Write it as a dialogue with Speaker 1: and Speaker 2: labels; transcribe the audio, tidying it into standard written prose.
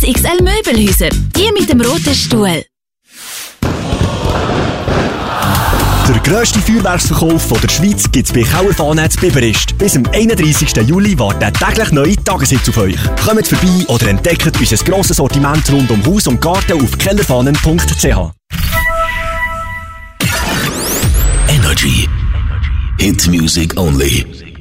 Speaker 1: XXL Möbelhäuser. Die mit dem roten Stuhl.
Speaker 2: Der grösste Feuerwerksverkauf der Schweiz gibt es bei Kauerfahnen zu Biberist. Bis am 31. Juli warten täglich neue Tageshits auf euch. Kommt vorbei oder entdeckt unser grosses Sortiment rund um Haus und Garten auf kellerfahnen.ch.
Speaker 3: Energy. Hit music only.